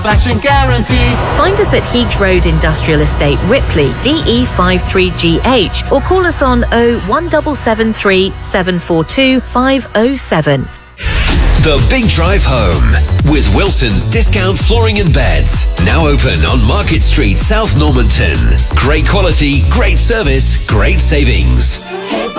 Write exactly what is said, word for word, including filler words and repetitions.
satisfaction guarantee. Find us at Heath Road Industrial Estate, Ripley, D E five three G H, or call us on oh one seven seven three, seven four two, five oh seven. The Big Drive Home with Wilson's Discount Flooring and Beds. Now open on Market Street, South Normanton. Great quality, great service, great savings.